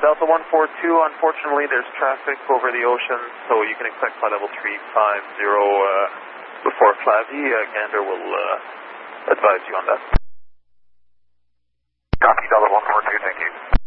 Delta 142, unfortunately there's traffic over the ocean, so you can expect flight level 350 before Flavie. Gander will advise you on that. Copy, Delta 142, thank you.